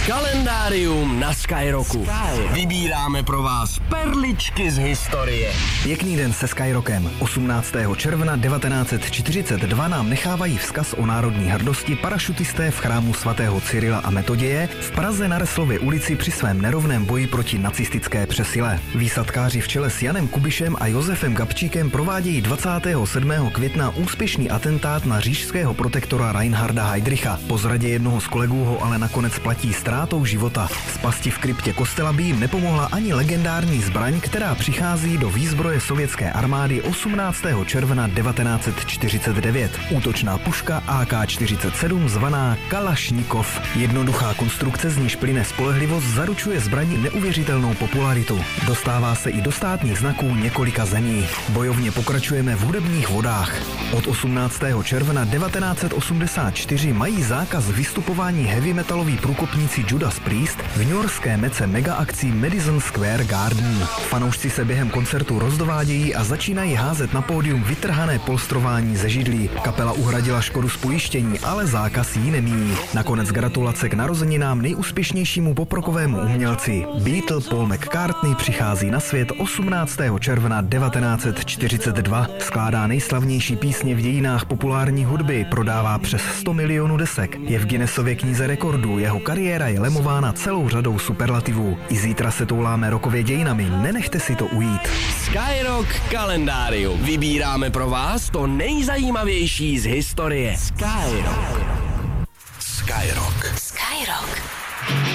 Kalendárium na Skyrocku. Vybíráme pro vás perličky z historie. Pěkný den se Skyrockem. 18. června 1942 nám nechávají vzkaz o národní hrdosti parašutisté v chrámu svatého Cyrila a Metoděje v Praze na Reslově ulici při svém nerovném boji proti nacistické přesile. Výsadkáři v čele s Janem Kubišem a Josefem Gabčíkem provádějí 27. května úspěšný atentát na říšského protektora Reinharda Heydricha. Po zradě jednoho z kolegů ho ale nakonec platí ztrátou života. Z pasti v kryptě kostela by jim nepomohla ani legendární zbraň, která přichází do výzbroje sovětské armády 18. června 1949. Útočná puška AK-47 zvaná Kalašnikov. Jednoduchá konstrukce, z níž plyne spolehlivost, zaručuje zbraní neuvěřitelnou popularitu. Dostává se i do státních znaků několika zemí. Bojovně pokračujeme v hudebních vodách. Od 18. června 1984 mají zákaz vystupování heavy metaloví průkopníci Judas Priest v newyorské mece mega akcí Madison Square Garden. Fanoušci se během koncertu rozdovádějí a začínají házet na pódium vytrhané polstrování ze židlí. Kapela uhradila škodu z pojištění, ale zákaz jí nemíní. Nakonec gratulace k narozeninám nejúspěšnějšímu poprokovému umělci. Beatle Paul McCartney přichází na svět 18. června 1942. Skládá nejslavnější písně v dějinách populární hudby, prodává přes 100 milionů desek. Je v Guinnessově knize rekordů, jeho kariéra je lemována celou řadou superlativů. I zítra se touláme rokově dějinami, nenechte si to ujít. Skyrock kalendárium. Vybíráme pro vás to nejzajímavější z historie. Skyrock. Skyrock.